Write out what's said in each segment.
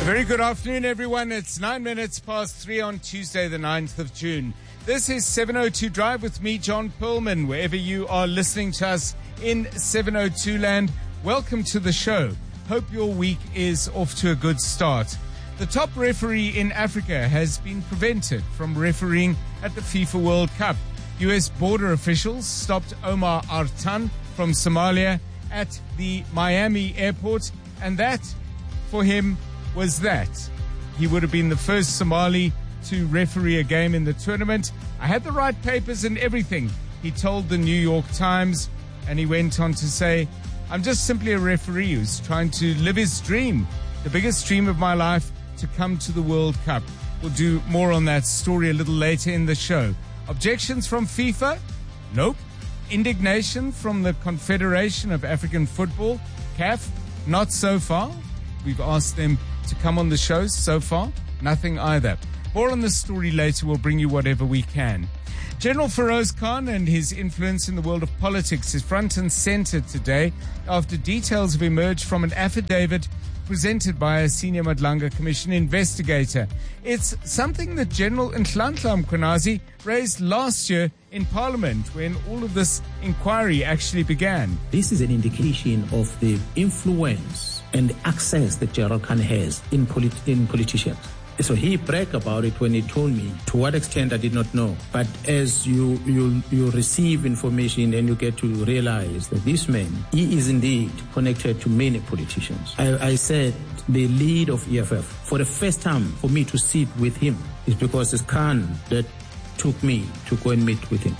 Very good afternoon, everyone. It's 9 minutes past 3 on Tuesday, the 9th of June. This is 702 Drive with me, John Perlman. Wherever you are listening to us in 702 land, welcome to the show. Hope your week is off to a good start. The top referee in Africa has been prevented from refereeing at the FIFA World Cup. U.S. border officials stopped Omar Artan from Somalia at the Miami airport, and that, for him, was that. He would have been the first Somali to referee a game in the tournament. I had the right papers and everything, he told the New York Times, and he went on to say, I'm just simply a referee who's trying to live his dream, the biggest dream of my life, to come to the World Cup. We'll do more on that story a little later in the show. Objections from FIFA? Nope. Indignation from the Confederation of African Football? CAF? Not so far. We've asked them to come on the show. So far, nothing either. More on this story later. We'll bring you whatever we can. General Feroz Khan and his influence in the world of politics is front and center today after details have emerged from an affidavit presented by a senior Madlanga Commission investigator. It's something that General Nhlanhla Mkhwanazi raised last year in Parliament when all of this inquiry actually began. This is an indication of the influence and access that General Khan has in politicians. So he bragged about it when he told me. To what extent, I did not know. But as you receive information and you get to realize that this man, he is indeed connected to many politicians. I said the lead of EFF, for the first time for me to sit with him, is because it's Khan that took me to go and meet with him.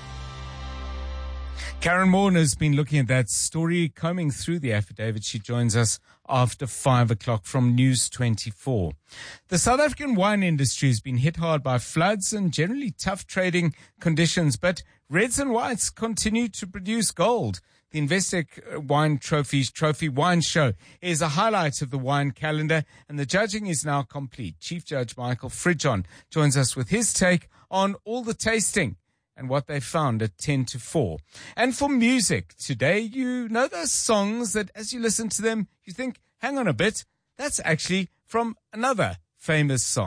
Karen Morn has been looking at that story, combing through the affidavit. She joins us after 5 o'clock from News 24. The South African wine industry has been hit hard by floods and generally tough trading conditions, but reds and whites continue to produce gold. The Investec Wine Trophy Wine Show is a highlight of the wine calendar, and the judging is now complete. Chief Judge Michael Fridjon joins us with his take on all the tasting and what they found at 10 to 4. And for music today, you know those songs that as you listen to them, you think, hang on a bit, that's actually from another famous song.